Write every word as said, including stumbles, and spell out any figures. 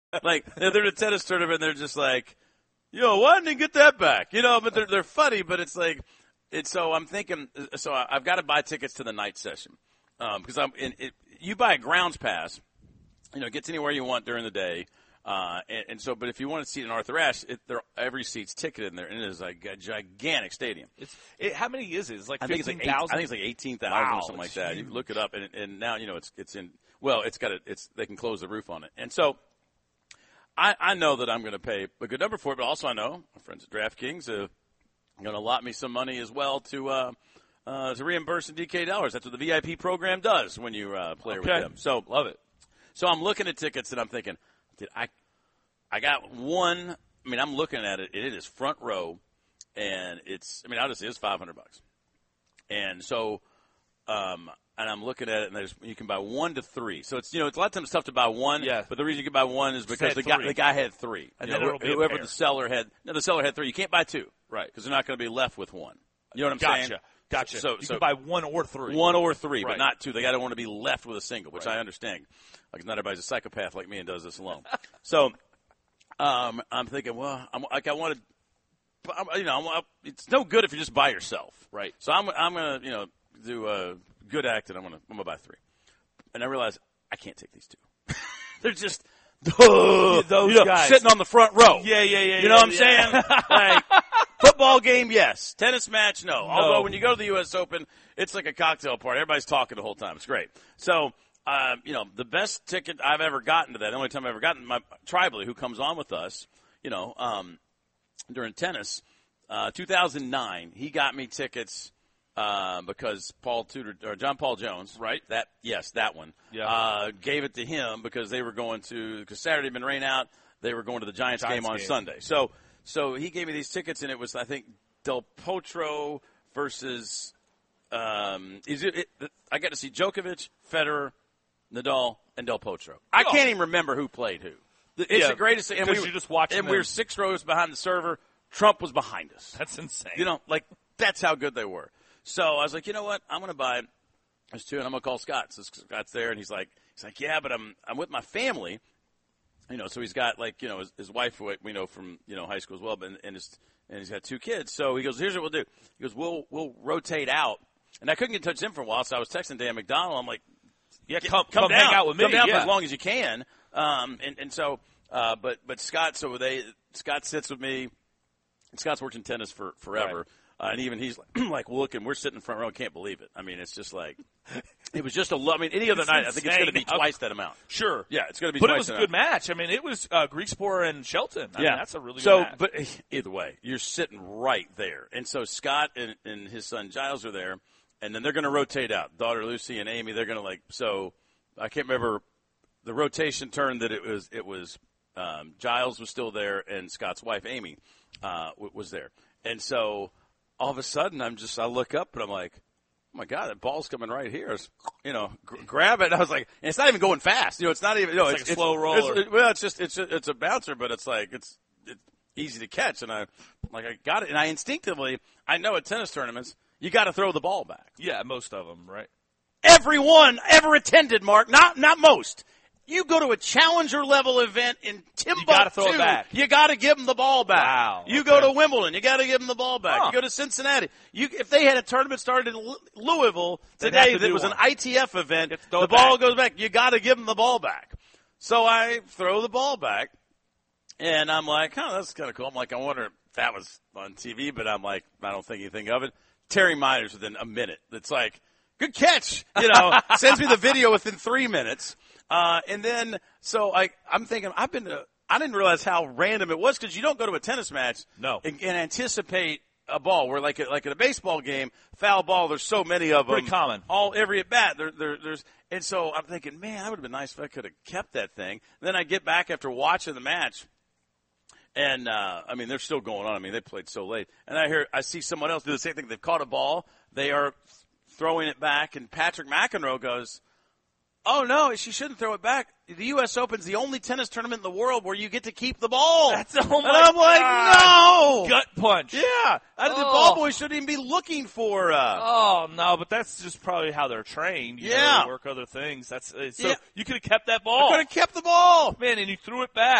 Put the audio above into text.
Like, they're at a tennis tournament, and they're just like, yo, why didn't you get that back? You know, but they're, they're funny, but it's like, it's so I'm thinking, so I've got to buy tickets to the night session. Um, because I'm, in, it, you buy a grounds pass, you know, it gets anywhere you want during the day. Uh, and, and so, but if you want to see it in Arthur Ashe, it, every seat's ticketed in there, and it is like a gigantic stadium. It's it, how many is it? It's like I think it's like eight, I think it's like eighteen thousand wow, or something like that. Huge. You look it up, and, and now you know it's it's in. Well, it's got a, it's they can close the roof on it, and so I, I know that I'm going to pay a good number for it, but also I know my friends at DraftKings are going to allot me some money as well to uh, uh, to reimburse in D K dollars. That's what the V I P program does when you uh, play okay. with them. So love it. So I'm looking at tickets, and I'm thinking, did I? I got one. I mean, I'm looking at it, and it is front row, and it's. I mean, obviously, it's five hundred bucks, and so, um, and I'm looking at it, and there's you can buy one to three. So it's you know it's a lot of times tough to buy one. Yeah. But the reason you can buy one is because the guy three. the guy had three, and you then know, it'll be a whoever pair. the seller had. No, the seller had three. You can't buy two, right? Because they're not going to be left with one. You know what I'm gotcha. saying? Gotcha. So, you so can buy one or three. One or three, right. but not two. They got to want to be left with a single, which right. I understand. Like not everybody's a psychopath like me and does this alone. So. Um, I'm thinking, well, I'm like I want to, you know, I'm, it's no good if you're just by yourself, right? So I'm, I'm gonna, you know, do a good act, and I'm gonna, I'm gonna buy three. And I realize I can't take these two. They're just those you know, guys sitting on the front row. Yeah, yeah, yeah. You know yeah, what I'm yeah. saying? Like football game, yes. Tennis match, no. no. Although when you go to the U S Open, it's like a cocktail party. Everybody's talking the whole time. It's great. So. Um, you know, the best ticket I've ever gotten to that, the only time I've ever gotten, my Tribally, who comes on with us, you know, um, during tennis, uh, two thousand nine, he got me tickets uh, because Paul Tudor, or John Paul Jones, right? That yes, that one. Yeah. Uh, gave it to him because they were going to, because Saturday had been rain out, they were going to the Giants, Giants game on game. Sunday. So, so he gave me these tickets, and it was, I think, Del Potro versus, um, is it, it, I got to see Djokovic, Federer, Nadal, and Del Potro. I oh. can't even remember who played who. It's yeah, the greatest. And we you're just watching and them. we were six rows behind the server. Trump was behind us. That's insane. You know, like that's how good they were. So I was like, you know what? I'm going to buy. There's two, and I'm going to call Scott. So Scott's there, and he's like, he's like, yeah, but I'm I'm with my family. You know, so he's got like you know his, his wife, who we know from you know high school as well, but and his and he's got two kids. So he goes, here's what we'll do. He goes, we'll we'll rotate out. And I couldn't get in touch with him for a while, so I was texting Dan McDonald. I'm like. Yeah, Get, come, come, come down, hang out with me. Come down yeah. for as long as you can. Um, and, and so, uh, but but Scott, so they Scott sits with me. Scott's worked in tennis for forever, right. uh, and even he's like, like looking. We're sitting in front row, can't believe it. I mean, it's just like it was just a. I mean, any other it's night, I think it's going to be insane. twice that amount. Sure, yeah, it's going to be. But twice it was that a good amount. match. I mean, it was uh, Griekspoor and Shelton. I yeah, mean, that's a really so, good match. But either way, you're sitting right there, and so Scott and, and his son Giles are there, and then they're going to rotate out. Daughter Lucy and Amy, they're going to like so. I can't remember the rotation turned that it was it was um, Giles was still there and Scott's wife Amy uh, w- was there, and so all of a sudden I'm just I look up and I'm like, oh my God, that ball's coming right here, you know, g- grab it. And I was like, and it's not even going fast, you know, it's not even you know, it's, it's, like a it's slow roller. It's, it, well, it's just it's a, it's a bouncer, but it's like it's it's easy to catch, and I like I got it, and I instinctively I know at tennis tournaments you got to throw the ball back. Yeah, most of them, right? Everyone ever attended, Mark, not not most. You go to a challenger level event in Timbuktu, you got to throw it back. You got to give them the ball back. Wow. You okay. go to Wimbledon, you got to give them the ball back. Huh. You go to Cincinnati. You if they had a tournament started in Louisville They'd today have to that do was one. an I T F event, throw the it ball back. goes back. You got to give them the ball back. So I throw the ball back, and I'm like, "Huh, that's kind of cool." I'm like, "I wonder if that was on T V," but I'm like, "I don't think anything of it." Terry Miners within a minute. It's like. Good catch, you know, sends me the video within three minutes. Uh, and then, so I, I'm thinking, I've been to, I didn't realize how random it was because you don't go to a tennis match no. and, and anticipate a ball. Where like, like at a baseball game, foul ball, there's so many of them. Pretty common. All, every at bat, there, there, there's, and so I'm thinking, man, that would have been nice if I could have kept that thing. And then I get back after watching the match. And, uh, I mean, they're still going on. I mean, they played so late. And I hear, I see someone else do the same thing. They've caught a ball. They are throwing it back, and Patrick McEnroe goes, oh, no, she shouldn't throw it back. The U S Open's the only tennis tournament in the world where you get to keep the ball. That's, oh and my I'm like, God. no. Gut punch. Yeah. I, Oh. The ball boy shouldn't even be looking for uh Oh, no, but that's just probably how they're trained. You Yeah. know, they work other things. That's uh, So Yeah. you could have kept that ball. I could have kept the ball. Man, and you threw it back.